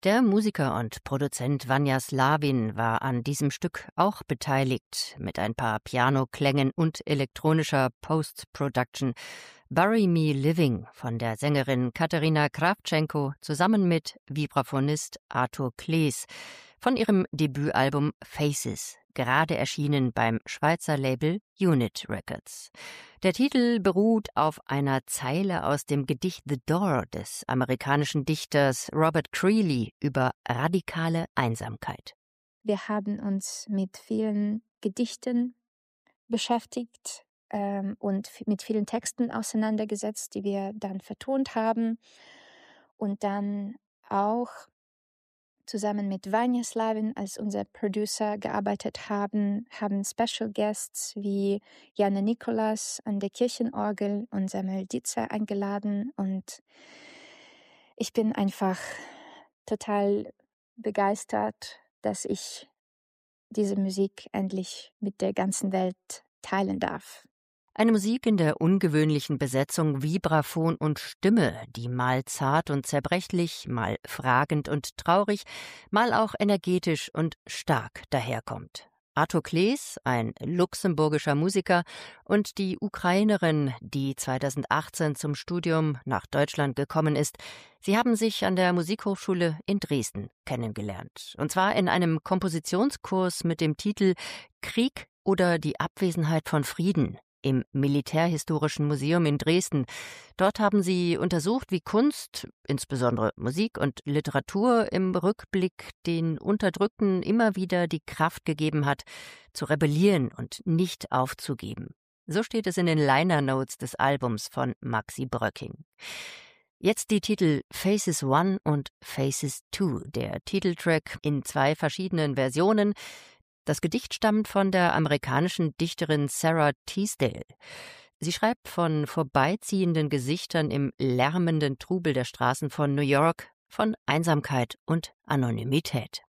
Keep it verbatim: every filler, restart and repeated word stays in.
Der Musiker und Produzent Vanja Slavin war an diesem Stück auch beteiligt, mit ein paar Pianoklängen und elektronischer Post-Production. Bury Me Living von der Sängerin Katerina Krawtschenko zusammen mit Vibraphonist Arthur Klees von ihrem Debütalbum Faces, gerade erschienen beim Schweizer Label Unit Records. Der Titel beruht auf einer Zeile aus dem Gedicht The Door des amerikanischen Dichters Robert Creeley über radikale Einsamkeit. Wir haben uns mit vielen Gedichten beschäftigt ähm, und f- mit vielen Texten auseinandergesetzt, die wir dann vertont haben und dann auch zusammen mit Vanja Slavin als unser Producer gearbeitet haben, haben Special Guests wie Janne Nikolas an der Kirchenorgel und Samuel Ditzer eingeladen und ich bin einfach total begeistert, dass ich diese Musik endlich mit der ganzen Welt teilen darf. Eine Musik in der ungewöhnlichen Besetzung Vibraphon und Stimme, die mal zart und zerbrechlich, mal fragend und traurig, mal auch energetisch und stark daherkommt. Arthur Klees, ein luxemburgischer Musiker, und die Ukrainerin, die zweitausendachtzehn zum Studium nach Deutschland gekommen ist. Sie haben sich an der Musikhochschule in Dresden kennengelernt. Und zwar in einem Kompositionskurs mit dem Titel Krieg oder die Abwesenheit von Frieden im Militärhistorischen Museum in Dresden. Dort haben sie untersucht, wie Kunst, insbesondere Musik und Literatur, im Rückblick den Unterdrückten immer wieder die Kraft gegeben hat, zu rebellieren und nicht aufzugeben. So steht es in den Liner Notes des Albums von Maxi Bröcking. Jetzt die Titel Faces One und Faces Two, der Titeltrack in zwei verschiedenen Versionen. Das Gedicht stammt von der amerikanischen Dichterin Sarah Teasdale. Sie schreibt von vorbeiziehenden Gesichtern im lärmenden Trubel der Straßen von New York, von Einsamkeit und Anonymität.